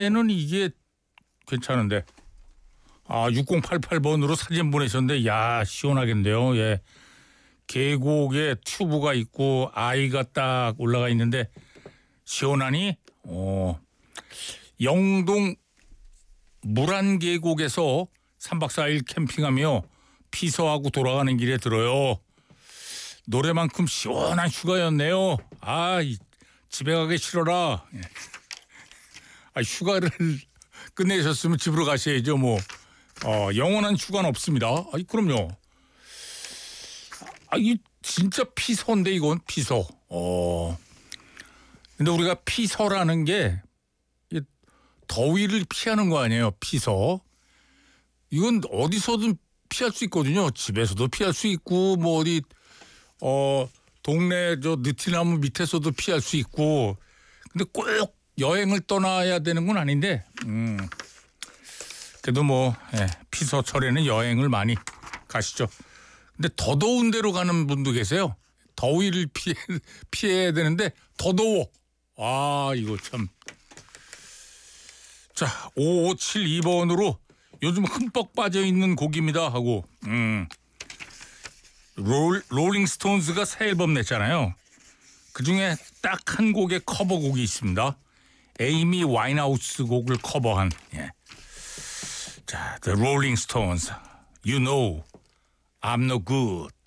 얘는 이게 괜찮은데. 6088번으로 사진 보내셨는데, 야, 시원하겠는데요. 예. 계곡에 튜브가 있고 아이가 딱 올라가 있는데 시원하니? 영동 물안계곡에서 3박 4일 캠핑하며 피서하고 돌아가는 길에 들어요. 노래만큼 시원한 휴가였네요. 집에 가기 싫어라. 휴가를 끝내셨으면 집으로 가셔야죠. 뭐 영원한 휴가는 없습니다. 그럼요. 이 진짜 피서인데 이건 피서. 근데 우리가 피서라는 게 더위를 피하는 거 아니에요. 피서. 이건 어디서든 피할 수 있거든요. 집에서도 피할 수 있고 뭐 어디 동네 저 느티나무 밑에서도 피할 수 있고. 근데 꼭 여행을 떠나야 되는 건 아닌데. 그래도 뭐 피서철에는 여행을 많이 가시죠. 근데 더 더운 데로 가는 분도 계세요. 더위를 피해야 되는데 더 더워. 이거 참. 자, 5572번으로 요즘 흠뻑 빠져있는 곡입니다 하고 롤링 스톤스가 새 앨범 냈잖아요. 그중에 딱 한 곡의 커버곡이 있습니다. 에이미 와인하우스 곡을 커버한. 자, The Rolling Stones, You Know I'm No Good.